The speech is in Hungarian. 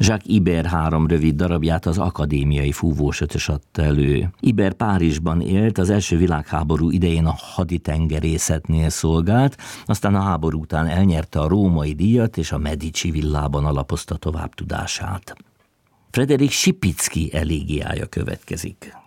Jacques Ibert 3 rövid darabját az akadémiai fúvós ötös adta elő. Ibert Párizsban élt, az első világháború idején a haditengerészetnél szolgált, aztán a háború után elnyerte a római díjat, és a Medici villában alapozta tovább tudását. Frédéric Sipiczky elégiája következik.